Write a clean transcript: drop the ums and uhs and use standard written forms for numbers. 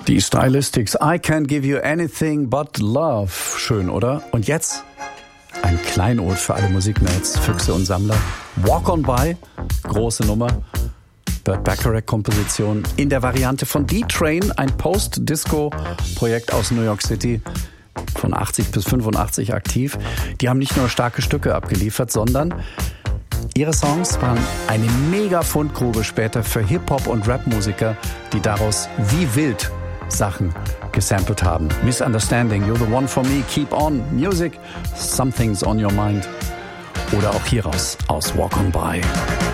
Die Stylistics, I can't give you anything but love. Schön, oder? Und jetzt ein Kleinod für alle Musiknerds, Füchse und Sammler. Walk on By, große Nummer. Burt Bacharach-Komposition in der Variante von D-Train, ein Post-Disco-Projekt aus New York City, von 80 bis 85 aktiv. Die haben nicht nur starke Stücke abgeliefert, sondern ihre Songs waren eine Mega-Fundgrube später für Hip-Hop- und Rap-Musiker, die daraus wie wild Sachen gesampelt haben. Misunderstanding, You're the One for Me, Keep On, Music, Something's on Your Mind. Oder auch hieraus aus Walk on By.